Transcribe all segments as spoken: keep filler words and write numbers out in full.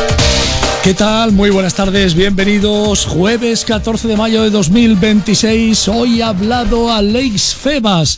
¿Qué tal? Muy buenas tardes, bienvenidos. Jueves catorce de mayo de dos mil veintiséis. Hoy ha hablado Aleix Febas,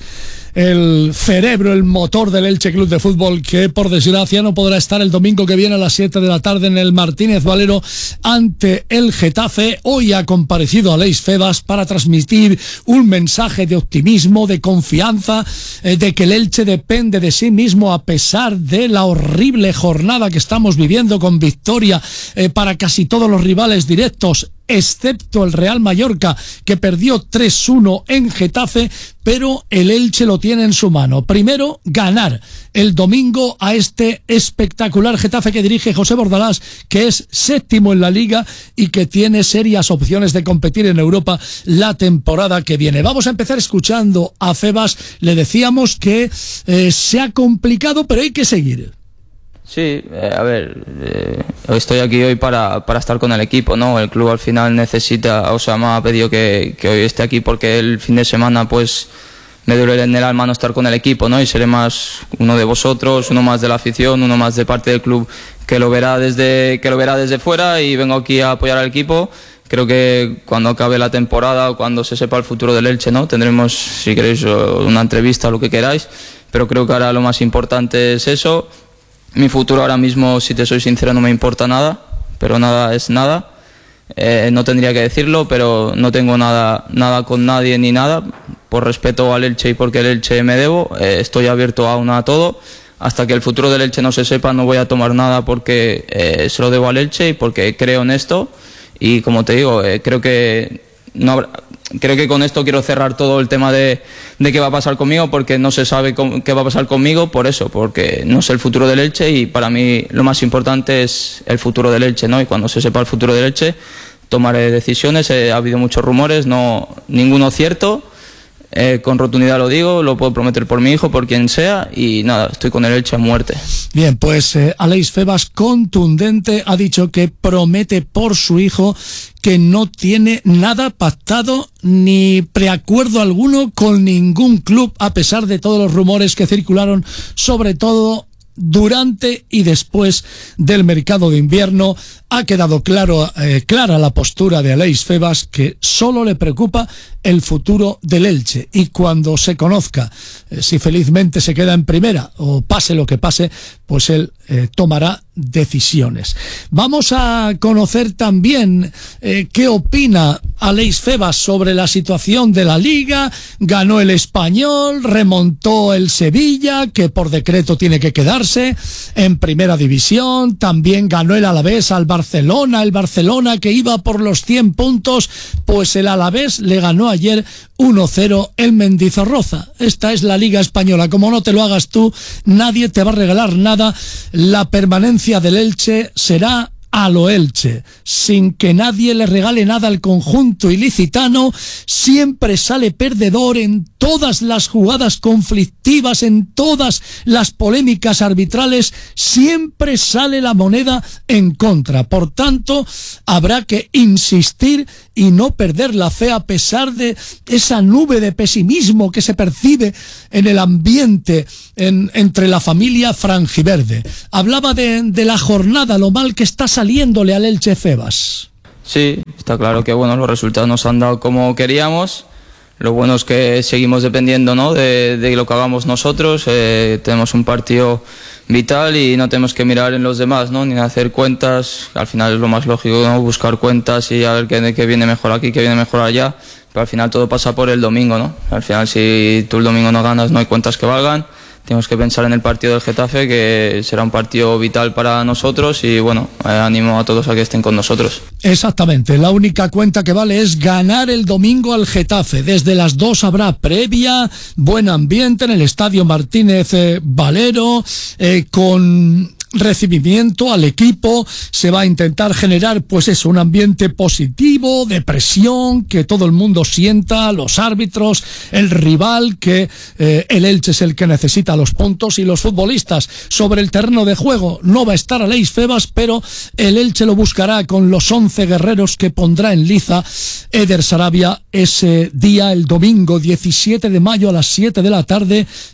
el cerebro, el motor del Elche Club de Fútbol, que por desgracia no podrá estar el domingo que viene a las siete de la tarde en el Martínez Valero ante el Getafe. Hoy ha comparecido Aleix Febas para transmitir un mensaje de optimismo, de confianza, eh, de que el Elche depende de sí mismo a pesar de la horrible jornada que estamos viviendo, con victoria eh, para casi todos los rivales directos, excepto el Real Mallorca, que perdió tres uno en Getafe, pero el Elche lo tiene en su mano. Primero, ganar el domingo a este espectacular Getafe que dirige José Bordalás, que es séptimo en la Liga y que tiene serias opciones de competir en Europa la temporada que viene. Vamos a empezar escuchando a Febas. Le decíamos que eh, se ha complicado, pero hay que seguir. Sí, eh, a ver, eh, estoy aquí hoy para, para estar con el equipo, ¿no? El club al final necesita, o sea, me ha pedido que, que hoy esté aquí porque el fin de semana pues me duele en el alma no estar con el equipo, ¿no? Y seré más uno de vosotros, uno más de la afición, uno más de parte del club que lo verá desde, que lo verá desde fuera, y vengo aquí a apoyar al equipo. Creo que cuando acabe la temporada o cuando se sepa el futuro del Elche, ¿no? Tendremos, si queréis, una entrevista o lo que queráis, pero creo que ahora lo más importante es eso. Mi futuro ahora mismo, si te soy sincero, no me importa nada, pero nada es nada. Eh, no tendría que decirlo, pero no tengo nada, nada con nadie ni nada. Por respeto al Elche y porque el Elche me debo, eh, estoy abierto aún a todo. Hasta que el futuro del Elche no se sepa, no voy a tomar nada porque eh, se lo debo al Elche y porque creo en esto. Y como te digo, eh, creo que no habrá... Creo que con esto quiero cerrar todo el tema de, de qué va a pasar conmigo, porque no se sabe cómo, qué va a pasar conmigo, por eso, porque no sé el futuro del Elche y para mí lo más importante es el futuro del Elche, ¿no? Y cuando se sepa el futuro del Elche tomaré decisiones. Eh, ha habido muchos rumores, no ninguno cierto. Eh, con rotundidad lo digo, lo puedo prometer por mi hijo, por quien sea, y nada, estoy con el Elche a muerte. Bien, pues eh, Aleix Febas, contundente, ha dicho que promete por su hijo, que no tiene nada pactado ni preacuerdo alguno con ningún club, a pesar de todos los rumores que circularon, sobre todo durante y después del mercado de invierno. Ha quedado claro, eh, clara la postura de Aleix Febas, que solo le preocupa el futuro del Elche, y cuando se conozca eh, si felizmente se queda en primera o pase lo que pase, pues él eh, tomará decisiones. Vamos a conocer también eh, qué opina Aleix Febas sobre la situación de la Liga. Ganó el Español, remontó el Sevilla, que por decreto tiene que quedarse en primera división. También ganó el Alavés al Barcelona, el Barcelona que iba por los cien puntos, pues el Alavés le ganó ayer uno cero el Mendizorroza. Esta es la Liga Española. Como no te lo hagas tú, nadie te va a regalar nada. La permanencia del Elche será a lo Elche, sin que nadie le regale nada al conjunto ilicitano. Siempre sale perdedor en todas las jugadas conflictivas, en todas las polémicas arbitrales, siempre sale la moneda en contra. Por tanto, habrá que insistir y no perder la fe, a pesar de esa nube de pesimismo que se percibe en el ambiente en, entre la familia franjiverde. Hablaba de, de la jornada, lo mal que está saliéndole al Elche Febas. Sí, está claro que bueno, los resultados nos han dado como queríamos. Lo bueno es que seguimos dependiendo, ¿no?, de, de lo que hagamos nosotros. Eh, tenemos un partido vital y no tenemos que mirar en los demás, ¿no?, ni hacer cuentas. Al final es lo más lógico, ¿no?, buscar cuentas y a ver qué, qué viene mejor aquí, qué viene mejor allá. Pero al final todo pasa por el domingo, ¿no? Al final, si tú el domingo no ganas, no hay cuentas que valgan. Tenemos que pensar en el partido del Getafe, que será un partido vital para nosotros, y bueno, eh, animo a todos a que estén con nosotros. Exactamente, la única cuenta que vale es ganar el domingo al Getafe. Desde las dos habrá previa, buen ambiente en el Estadio Martínez eh, Valero, eh, con recibimiento al equipo. Se va a intentar generar, pues eso, un ambiente positivo, de presión, que todo el mundo sienta, los árbitros, el rival, que eh, el Elche es el que necesita los puntos, y los futbolistas. Sobre el terreno de juego no va a estar Aleix Febas, pero el Elche lo buscará con los once guerreros que pondrá en liza Eder Sarabia ese día, el domingo diecisiete de mayo a las siete de la tarde,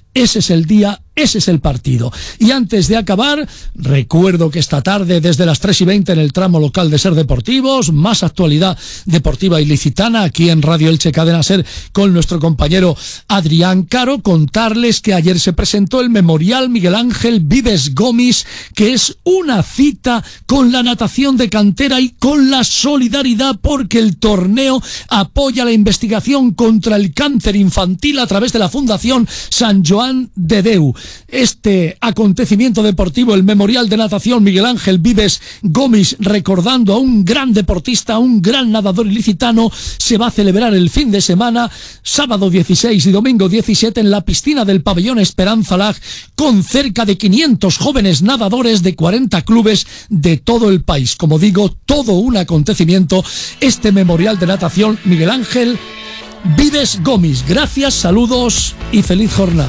ese es el día, ese es el partido. Y antes de acabar, recuerdo que esta tarde, desde las tres y veinte en el tramo local de Ser Deportivos, más actualidad deportiva ilicitana aquí en Radio Elche Cadena Ser con nuestro compañero Adrián Caro, contarles que ayer se presentó el Memorial Miguel Ángel Vives Gomis, que es una cita con la natación de cantera y con la solidaridad, porque el torneo apoya la investigación contra el cáncer infantil a través de la Fundación San Joan de Deu. Este acontecimiento deportivo, el Memorial de Natación Miguel Ángel Vives Gomis, recordando a un gran deportista, a un gran nadador ilicitano, se va a celebrar el fin de semana, sábado dieciséis y domingo diecisiete, en la piscina del pabellón Esperanza Lag, con cerca de quinientos jóvenes nadadores de cuarenta clubes de todo el país. Como digo, todo un acontecimiento, este Memorial de Natación Miguel Ángel Vives Gomis. Gracias, saludos y feliz jornada.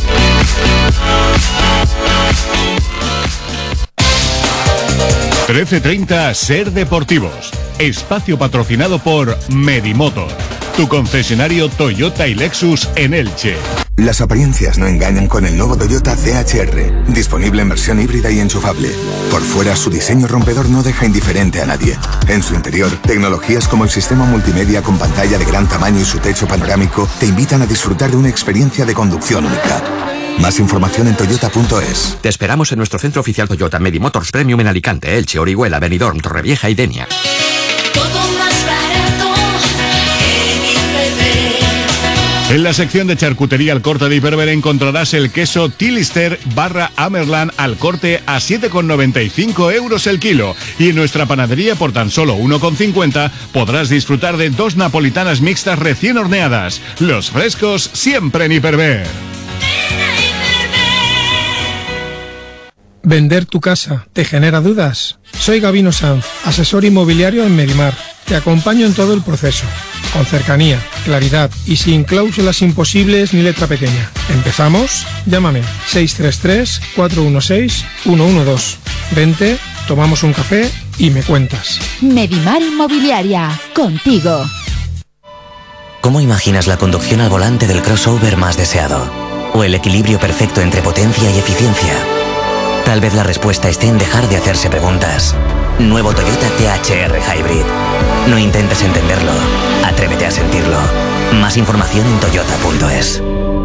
trece treinta Ser Deportivos. Espacio patrocinado por Medimotor, tu concesionario Toyota y Lexus en Elche. Las apariencias no engañan con el nuevo Toyota C H R, disponible en versión híbrida y enchufable. Por fuera, su diseño rompedor no deja indiferente a nadie. En su interior, tecnologías como el sistema multimedia con pantalla de gran tamaño y su techo panorámico te invitan a disfrutar de una experiencia de conducción única. Más información en toyota punto es. Te esperamos en nuestro centro oficial Toyota Medimotors Premium en Alicante, Elche, Orihuela, Benidorm, Torrevieja y Denia. En la sección de charcutería al corte de Hiperver encontrarás el queso Tilister barra Amerland al corte a siete con noventa y cinco euros el kilo. Y en nuestra panadería por tan solo uno con cincuenta podrás disfrutar de dos napolitanas mixtas recién horneadas. Los frescos siempre en Hiperver. ¿Vender tu casa te genera dudas? Soy Gabino Sanz, asesor inmobiliario en Medimar. Te acompaño en todo el proceso, con cercanía, claridad y sin cláusulas imposibles ni letra pequeña. ¿Empezamos? Llámame seis tres tres, cuatro uno seis, uno uno dos. Vente, tomamos un café y me cuentas. Medimar Inmobiliaria, contigo. ¿Cómo imaginas la conducción al volante del crossover más deseado? ¿O el equilibrio perfecto entre potencia y eficiencia? Tal vez la respuesta esté en dejar de hacerse preguntas. Nuevo Toyota T H R Hybrid. No intentes entenderlo, atrévete a sentirlo. Más información en toyota punto es.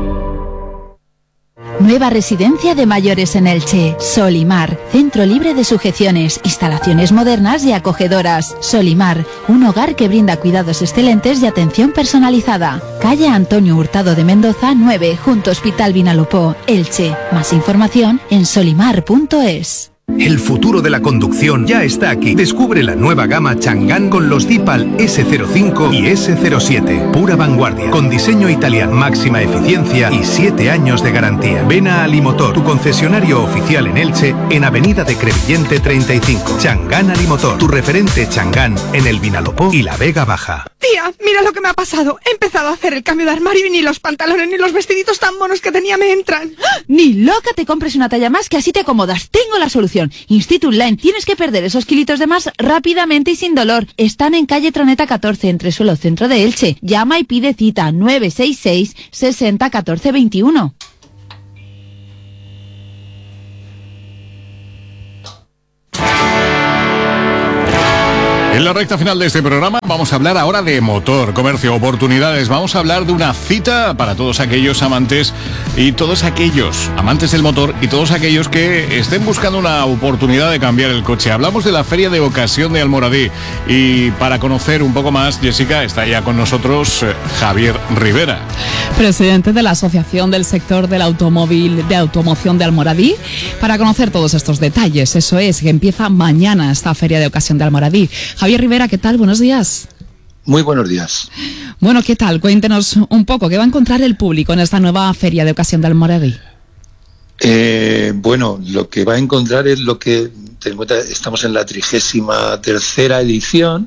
Nueva residencia de mayores en Elche. Solimar, centro libre de sujeciones, instalaciones modernas y acogedoras. Solimar, un hogar que brinda cuidados excelentes y atención personalizada. Calle Antonio Hurtado de Mendoza nueve, junto Hospital Vinalopó, Elche. Más información en solimar punto es. El futuro de la conducción ya está aquí. Descubre la nueva gama Chang'an con los Dipal ese cero cinco y ese cero siete. Pura vanguardia, con diseño italiano, máxima eficiencia y siete años de garantía. Ven a Alimotor, tu concesionario oficial en Elche, en Avenida de Crevillente treinta y cinco. Chang'an Alimotor, tu referente Chang'an en el Vinalopó y la Vega Baja. Tía, mira lo que me ha pasado. He empezado a hacer el cambio de armario y ni los pantalones ni los vestiditos tan monos que tenía me entran. Ni loca te compres una talla más, que así te acomodas. Tengo la solución. Institut Line. Tienes que perder esos kilitos de más rápidamente y sin dolor. Están en calle Troneta catorce, entre suelo centro de Elche. Llama y pide cita nueve seis seis, sesenta, catorce, veintiuno. En la recta final de este programa vamos a hablar ahora de motor, comercio, oportunidades. Vamos a hablar de una cita para todos aquellos amantes y todos aquellos amantes del motor y todos aquellos que estén buscando una oportunidad de cambiar el coche. Hablamos de la Feria de Ocasión de Almoradí y para conocer un poco más, Jessica, está ya con nosotros eh, Javier Rivera, presidente de la Asociación del Sector del Automóvil de Automoción de Almoradí, para conocer todos estos detalles. Eso es, que empieza mañana esta Feria de Ocasión de Almoradí. Javier Rivera, ¿qué tal? Buenos días. Muy buenos días. Bueno, ¿qué tal? Cuéntenos un poco, ¿qué va a encontrar el público en esta nueva Feria de Ocasión de Almoradí? Eh, bueno, lo que va a encontrar es lo que, ten en cuenta, estamos en la trigésima tercera edición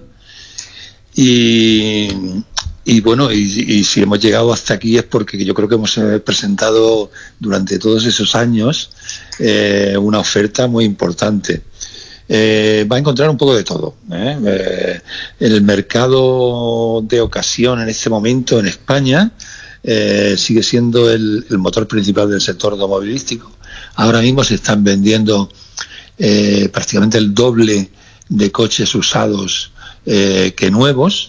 y, y bueno, y, y si hemos llegado hasta aquí es porque yo creo que hemos eh, presentado durante todos esos años eh, una oferta muy importante. Eh, va a encontrar un poco de todo, ¿eh? Eh, el mercado de ocasión en este momento en España eh, sigue siendo el, el motor principal del sector automovilístico. Ahora mismo se están vendiendo eh, prácticamente el doble de coches usados eh, que nuevos.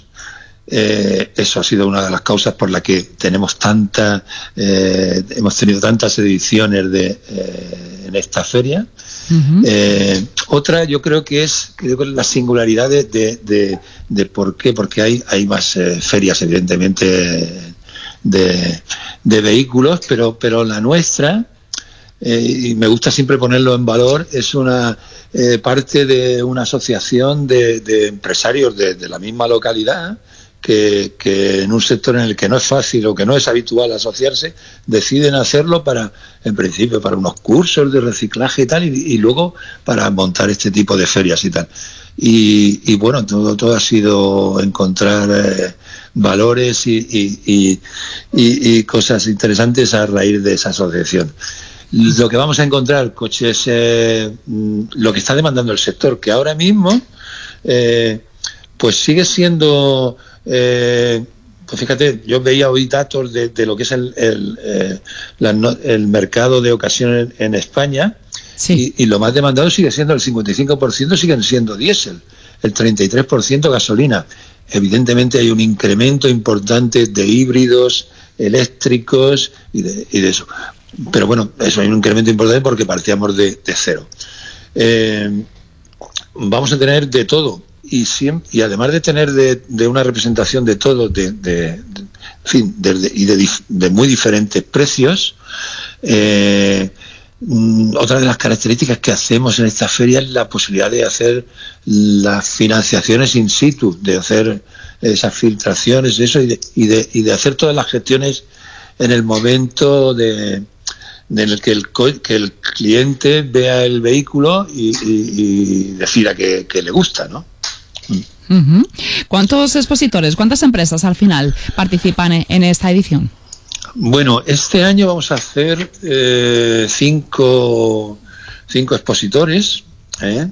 Eh, eso ha sido una de las causas por la que tenemos tanta, eh, hemos tenido tantas ediciones de, eh, en esta feria. Uh-huh. Eh, otra yo creo que es creo que la singularidad de, de, de, de por qué, porque hay, hay más eh, ferias evidentemente de, de vehículos, pero, pero la nuestra, eh, y me gusta siempre ponerlo en valor, es una eh, parte de una asociación de, de empresarios de, de la misma localidad, Que, que en un sector en el que no es fácil o que no es habitual asociarse, deciden hacerlo para, en principio, para unos cursos de reciclaje y tal, y, y luego para montar este tipo de ferias y tal. Y, y bueno, todo, todo ha sido encontrar eh, valores y, y, y, y, y cosas interesantes a raíz de esa asociación. Lo que vamos a encontrar, coches, eh, lo que está demandando el sector, que ahora mismo, eh, pues sigue siendo... Eh, pues fíjate, yo veía hoy datos de, de lo que es el, el, eh, la, el mercado de ocasión en, en España, sí. y, y lo más demandado sigue siendo el cincuenta y cinco por ciento siguen siendo diésel, el treinta y tres por ciento gasolina. Evidentemente hay un incremento importante de híbridos, eléctricos y de, y de eso. Pero bueno, eso hay un incremento importante porque partíamos de, de cero. Eh, vamos a tener de todo. Y, siempre, y además de tener de, de una representación de todo, de, de, de, en fin, de, de, y de, de muy diferentes precios, eh, otra de las características que hacemos en esta feria es la posibilidad de hacer las financiaciones in situ, de hacer esas filtraciones, eso y de, y de, y de hacer todas las gestiones en el momento de, en el que el, que el cliente vea el vehículo y, y, y decida que, que le gusta, ¿no? Uh-huh. ¿Cuántos expositores, cuántas empresas al final participan en esta edición? Bueno, este año vamos a hacer eh, cinco, cinco expositores. ¿eh?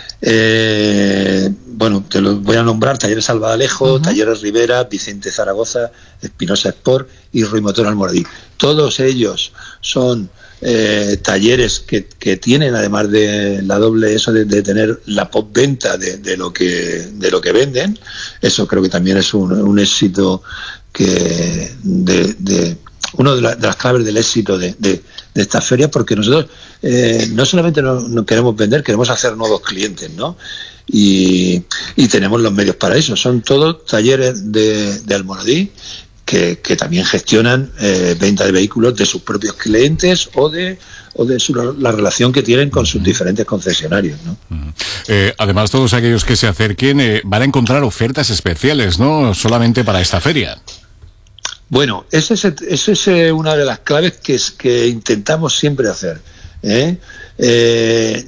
Eh, bueno, te los voy a nombrar: Talleres Salvadalejo, uh-huh. Talleres Rivera, Vicente Zaragoza, Espinosa Sport y Ruy Motor Almoradí. Todos ellos son eh, talleres que, que tienen, además de la doble eso de, de tener la postventa de, de lo que de lo que venden. Eso creo que también es un, un éxito que de, de uno de, la, de las claves del éxito de, de, de estas ferias, porque nosotros eh, no solamente no, no queremos vender, queremos hacer nuevos clientes, ¿no? Y, y tenemos los medios para eso. Son todos talleres de, de Almoradí que, que también gestionan eh, venta de vehículos de sus propios clientes o de o de su, la relación que tienen con sus diferentes concesionarios, ¿no? Uh-huh. Eh, además, todos aquellos que se acerquen eh, van a encontrar ofertas especiales, ¿no? Solamente para esta feria. Bueno, esa es, esa es eh, una de las claves que, es, que intentamos siempre hacer. ¿eh? Eh,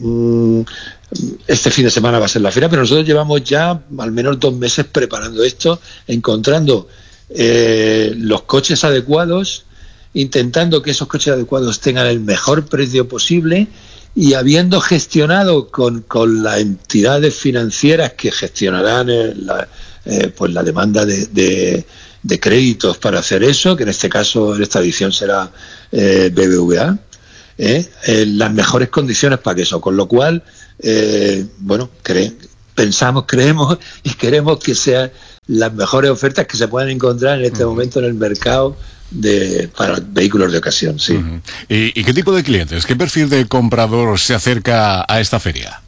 este fin de semana va a ser la feria, pero nosotros llevamos ya al menos dos meses preparando esto, encontrando eh, los coches adecuados, intentando que esos coches adecuados tengan el mejor precio posible y habiendo gestionado con, con las entidades financieras que gestionarán eh, la, eh, pues la demanda de, de de créditos para hacer eso, que en este caso, en esta edición será eh, B B V A, ¿eh? Eh, las mejores condiciones para que eso, con lo cual, eh, bueno, cre pensamos, creemos y queremos que sean las mejores ofertas que se puedan encontrar en este uh-huh. momento en el mercado de para vehículos de ocasión, sí. Uh-huh. ¿Y, ¿Y qué tipo de clientes, qué perfil de comprador se acerca a esta feria?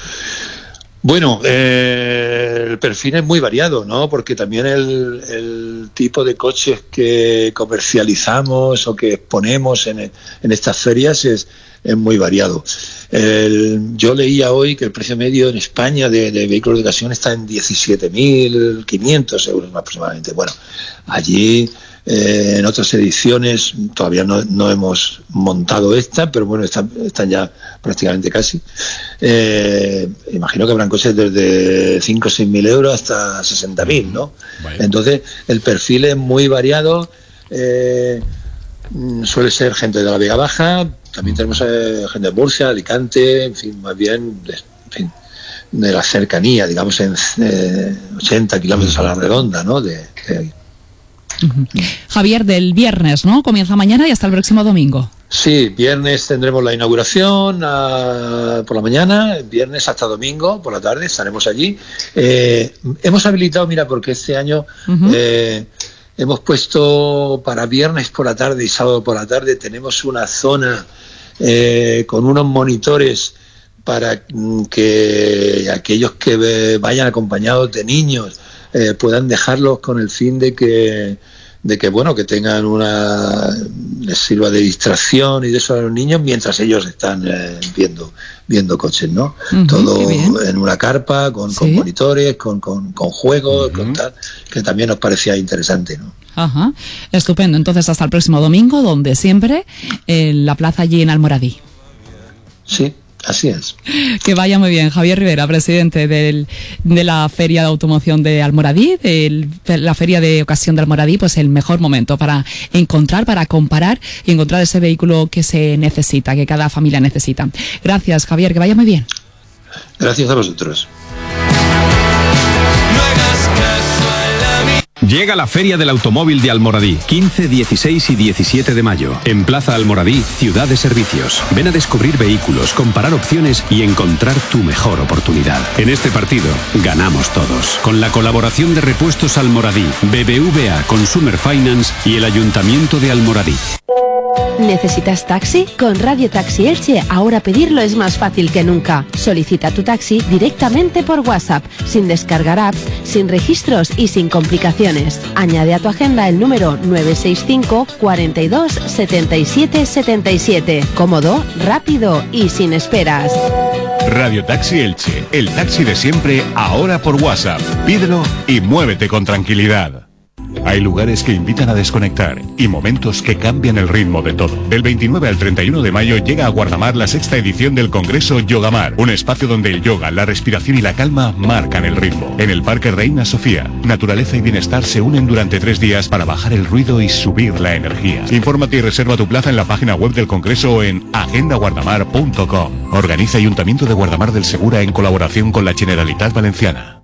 Bueno, eh, el perfil es muy variado, ¿no? Porque también el, el tipo de coches que comercializamos o que exponemos en, en estas ferias es, es muy variado. El, yo leía hoy que el precio medio en España de, de vehículos de ocasión está en diecisiete mil quinientos euros aproximadamente. Bueno, allí eh, en otras ediciones todavía no, no hemos montado esta, pero bueno, están, están ya prácticamente casi. Eh, imagino que habrán coches desde cinco o seis mil euros hasta sesenta mil, ¿no? Vaya. Entonces, el perfil es muy variado. Eh, suele ser gente de la Vega Baja, también tenemos eh, gente de Murcia, Alicante, en fin, más bien de, en fin, de la cercanía, digamos, en eh, ochenta kilómetros a la redonda, ¿no? De, de ahí. Uh-huh. Javier, del viernes, ¿no? Comienza mañana y hasta el próximo domingo. Sí, viernes tendremos la inauguración uh, por la mañana, viernes hasta domingo por la tarde estaremos allí. Eh, hemos habilitado, mira, porque este año uh-huh. eh, hemos puesto para viernes por la tarde y sábado por la tarde, tenemos una zona eh, con unos monitores para que aquellos que vayan acompañados de niños eh, puedan dejarlos con el fin de que de que bueno que tengan una les sirva de distracción y de eso a los niños mientras ellos están eh, viendo viendo coches, ¿no? Uh-huh, todo en una carpa con, ¿sí? con monitores, con, con, con juegos, uh-huh. con tal, que también nos parecía interesante, ¿no? Ajá, estupendo. Entonces hasta el próximo domingo, donde siempre, en la plaza allí en Almoradí. Sí. Así es. Que vaya muy bien. Javier Rivera, presidente del, de la Feria de Automoción de Almoradí, de la Feria de Ocasión de Almoradí, pues el mejor momento para encontrar, para comparar y encontrar ese vehículo que se necesita, que cada familia necesita. Gracias, Javier, que vaya muy bien. Gracias a vosotros. Llega la Feria del Automóvil de Almoradí, quince, dieciséis y diecisiete de mayo. En Plaza Almoradí, Ciudad de Servicios. Ven a descubrir vehículos, comparar opciones y encontrar tu mejor oportunidad. En este partido, ganamos todos. Con la colaboración de Repuestos Almoradí, B B V A Consumer Finance y el Ayuntamiento de Almoradí. ¿Necesitas taxi? Con Radio Taxi Elche ahora pedirlo es más fácil que nunca. Solicita tu taxi directamente por WhatsApp, sin descargar apps, sin registros y sin complicaciones. Añade a tu agenda el número nueve seis cinco, cuarenta y dos, setenta y siete, setenta y siete. Cómodo, rápido y sin esperas. Radio Taxi Elche, el taxi de siempre, ahora por WhatsApp. Pídelo y muévete con tranquilidad. Hay lugares que invitan a desconectar y momentos que cambian el ritmo de todo. Del veintinueve al treinta y uno de mayo llega a Guardamar la sexta edición del Congreso Yogamar, un espacio donde el yoga, la respiración y la calma marcan el ritmo. En el Parque Reina Sofía, naturaleza y bienestar se unen durante tres días para bajar el ruido y subir la energía. Infórmate y reserva tu plaza en la página web del Congreso o en agenda guardamar punto com. Organiza Ayuntamiento de Guardamar del Segura en colaboración con la Generalitat Valenciana.